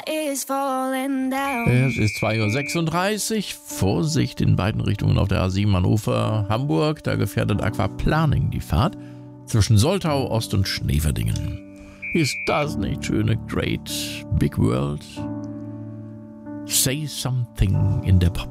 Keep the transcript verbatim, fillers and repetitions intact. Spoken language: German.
is falling down. Es ist zwei Uhr sechsunddreißig. Vorsicht in beiden Richtungen auf der A sieben Hannover, Hamburg. Da gefährdet Aquaplaning die Fahrt zwischen Soltau, Ost und Schneverdingen. Ist das nicht schöne Great Big World? Say Something in der Pop